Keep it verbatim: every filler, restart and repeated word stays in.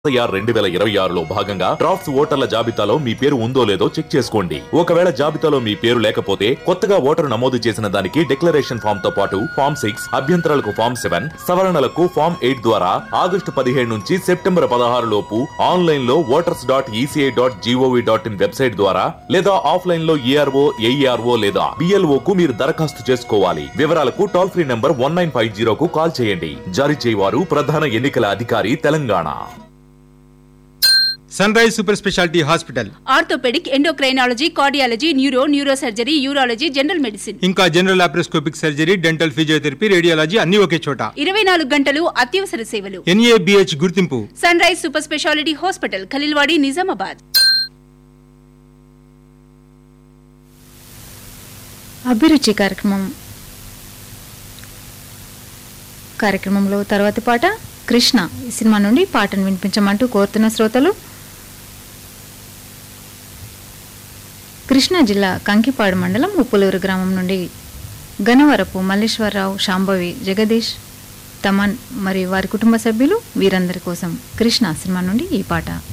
రెండు వేల ఇరవై ఆరులో భాగంగా డ్రాఫ్ట్స్ ఓటర్ల జాబితాలో మీ పేరు ఉందో లేదో చెక్ చేసుకోండి. ఒకవేళ జాబితాలో మీ పేరు లేకపోతే కొత్తగా ఓటరు నమోదు చేసిన దానికి డిక్లరేషన్ ఫామ్ తో పాటు ఫామ్ సిక్స్ అభ్యంతరాలకు ఫామ్ సెవెన్ సవరణలకు ఫామ్ ఎయిట్ ద్వారా ఆగస్టు పదిహేడు నుంచి సెప్టెంబర్ పదహారు లోపు ఆన్లైన్ లో voters dot ECI dot GOV dot in website ద్వారా లేదా ఆఫ్లైన్ లో ఏఆర్ఓ ఏఈఆర్ఓ లేదా బిఎల్ఓ కు మీరు దరఖాస్తు చేసుకోవాలి. వివరాలకు toll free number one nine five zero కు కాల్ చేయండి. జారీ చేయవారు ప్రధాన ఎన్నికల అధికారి Telangana. Sun rise super speciality hospital orthopaedic, endocrinology, cardiology, neuro, neuro surgery, urology, general medicine, ఇంకా general laparoscopic surgery, dental, physiotherapy, radiology అన్ని ఒకే చోట. ఇరవై నాలుగు గంటలు అత్యవసర సేవలు. ఎన్ఏబిహెచ్ గుర్తింపు. Sun rise super speciality hospital, Khaleelwadi, Nizamabad. అభిరుచి కార్యక్రమం కార్యక్రమంలో తర్వాతి పాట కృష్ణ ఈ సినిమా నుండి పాటను వినిపించమంటూ కోరుతున్న శ్రోతలు కృష్ణా జిల్లా కంకిపాడు మండలం ఉప్పులూరు గ్రామం నుండి గనవరపు మల్లేశ్వరరావు, శాంభవి, జగదీష్, తమన్ మరియు వారి కుటుంబ సభ్యులు వీరందరి కోసం కృష్ణ సినిమా నుండి ఈ పాట.